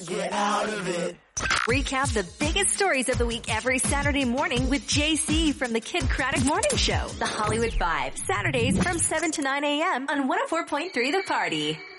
get out of it. Recap the biggest stories of the week every Saturday morning with JC from the Kid Craddock Morning Show. The Hollywood Five, Saturdays from 7 to 9 a.m. on 104.3 The Party.